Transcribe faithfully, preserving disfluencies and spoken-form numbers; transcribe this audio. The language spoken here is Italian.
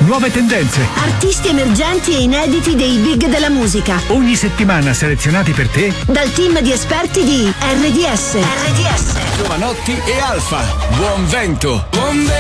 nuove tendenze, artisti emergenti e inediti dei big della musica. ogni settimana selezionati per te Dal team di esperti di R D S. R D S. Giovanotti e Alfa. Buon vento. Buon vento.